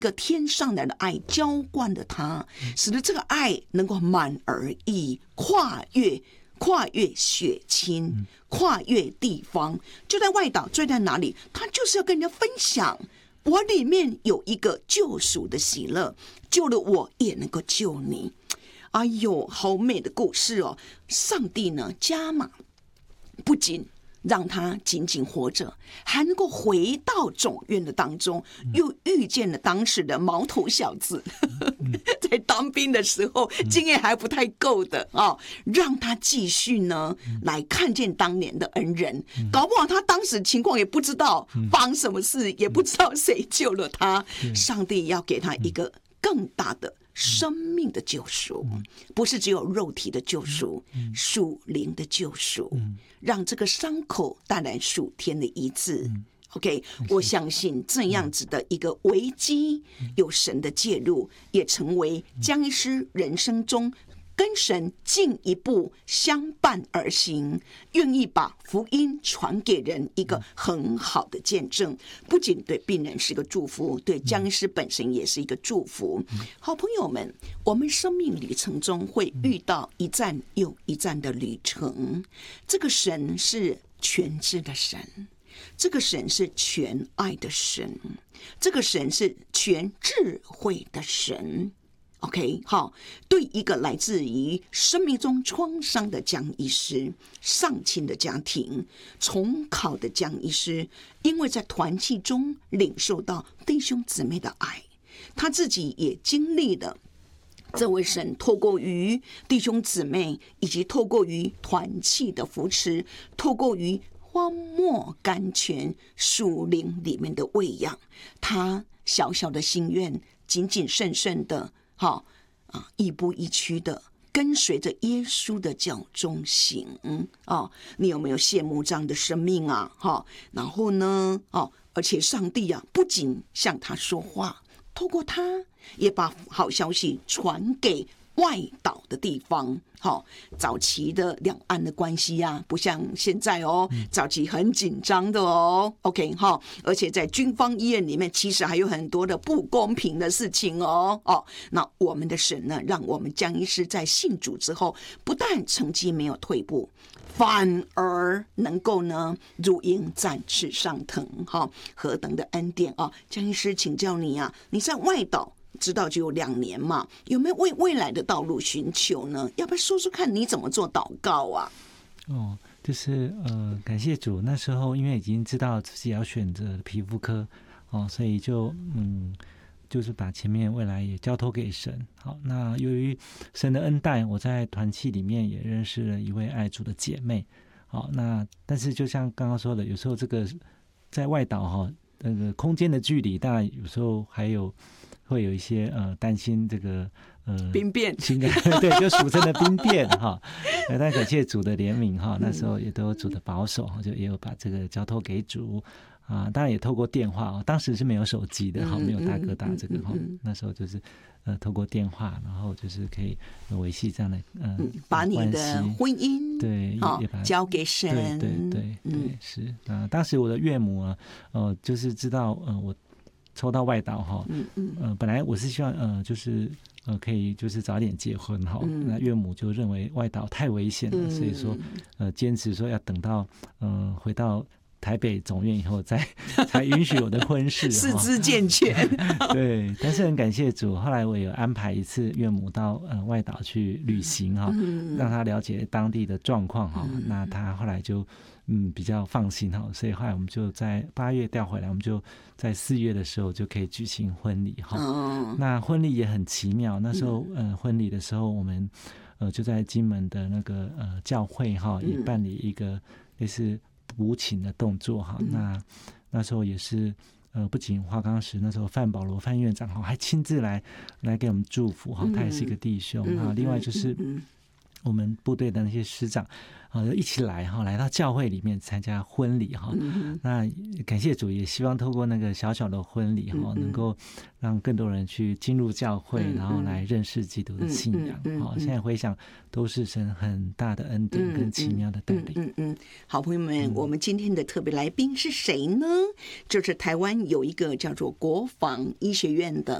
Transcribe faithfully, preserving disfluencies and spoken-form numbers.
个天上来的爱浇灌了他，使得这个爱能够满而溢，跨越跨越血亲，跨越地方。就在外岛，就在哪里，他就是要跟人家分享，我里面有一个救赎的喜乐，救了我也能够救你。哎呦，好美的故事哦！上帝呢加码，不仅让他仅仅活着，还能够回到总院的当中，又遇见了当时的毛头小子，在当兵的时候经验还不太够的啊，让他继续呢来看见当年的恩人，搞不好他当时情况也不知道发生什么事，也不知道谁救了他，上帝要给他一个更大的生命的救赎，不是只有肉体的救赎，属灵的救赎，让这个伤口带来属天的医治。OK， 我相信这样子的一个危机，有神的介入，也成为江医师人生中跟神进一步相伴而行，愿意把福音传给人一个很好的见证，不仅对病人是个祝福，对江医师本身也是一个祝福。好朋友们，我们生命旅程中会遇到一站又一站的旅程，这个神是全知的神，这个神是全爱的神，这个神是全智慧的神。OK， 好，对一个来自于生命中创伤的江医师，丧亲的家庭，重考的江医师，因为在团契中领受到弟兄姊妹的爱，他自己也经历了这位神透过于弟兄姊妹，以及透过于团契的扶持，透过于荒漠甘泉属灵里面的喂养，他小小的心愿，谨谨慎慎的好啊，一步一趋的跟随着耶稣的脚中行啊！你有没有羡慕这样的生命啊？哈，然后呢？哦，而且上帝啊，不仅向他说话，透过他也把好消息传给外岛的地方。好，早期的两岸的关系啊，不像现在哦，早期很紧张的哦。OK， 哈，而且在军方医院里面，其实还有很多的不公平的事情哦。哦，那我们的神呢，让我们江医师在信主之后，不但成绩没有退步，反而能够呢如鹰展翅上腾。哈，何等的恩典啊！江医师，请教你啊，你在外岛知道就有两年嘛，有没有为未来的道路寻求呢？要不要说说看你怎么做祷告啊？ 哦，就是呃，感谢主，那时候因为已经知道自己要选择皮肤科哦，所以就嗯，就是把前面未来也交托给神。好，那由于神的恩待，我在团契里面也认识了一位爱主的姐妹。好，那但是就像刚刚说的，有时候这个在外岛哈，那个空间的距离，当然有时候还有会有一些呃担心这个呃兵变， 对，就俗称的兵变哈。但感谢主的怜悯哈，那时候也都有主的保守，就也有把这个交托给主啊。当然也透过电话哦，当时是没有手机的哈，没有大哥大这个哈，那时候就是呃透过电话，然后就是可以维系这样的呃、嗯、 把你的婚姻对、哦、也把交给神， 对对对对、嗯、是啊。当时我的岳母啊，呃就是知道呃我抽到外岛哈，嗯嗯，呃，本来我是希望呃，就是呃，可以就是早点结婚哈，嗯、那岳母就认为外岛太危险了，嗯、所以说呃，坚持说要等到呃回到台北总院以后再才允许我的婚事， 四肢健全。 对，但是很感谢主，后来我有安排一次岳母到呃外岛去旅行哈，嗯、让她了解当地的状况哈，嗯、那她后来就。嗯，比较放心哈，所以后来我们就在八月调回来，我们就在四月的时候就可以举行婚礼哈。哦、那婚礼也很奇妙，那时候、嗯、呃婚礼的时候，我们呃就在金门的那个呃教会哈，也办理一个类似补请的动作哈。嗯、那那时候也是呃不仅华冈石那时候范保罗范院长哈还亲自来来给我们祝福哈，他也是一个弟兄哈。嗯、另外就是。嗯我们部队的那些师长啊，就一起来哈，来到教会里面参加婚礼哈。嗯、那感谢主，也希望透过那个小小的婚礼哈，能够让更多人去进入教会，嗯、然后来认识基督的信仰。好、嗯嗯嗯，现在回想都是神很大的恩典跟奇妙的带领。 嗯 嗯, 嗯, 嗯，好朋友们、嗯，我们今天的特别来宾是谁呢？就是台湾有一个叫做国防医学院的